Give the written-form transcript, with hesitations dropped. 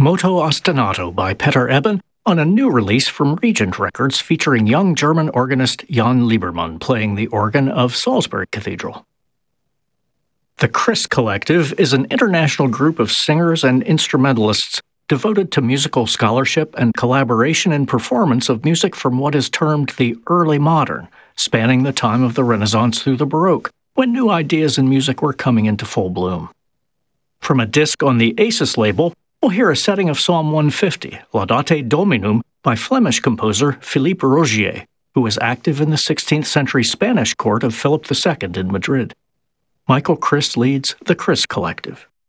Moto Ostinato by Peter Eben on a new release from Regent Records featuring young German organist Jan Liebermann playing the organ of Salisbury Cathedral. The Chris Collective is an international group of singers and instrumentalists devoted to musical scholarship and collaboration in performance of music from what is termed the early modern, spanning the time of the Renaissance through the Baroque, when new ideas in music were coming into full bloom. From a disc on the Aces label, we'll hear a setting of Psalm 150, Laudate Dominum, by Flemish composer Philippe Rogier, who was active in the 16th century Spanish court of Philip II in Madrid. Michael Christ leads the Chris Collective.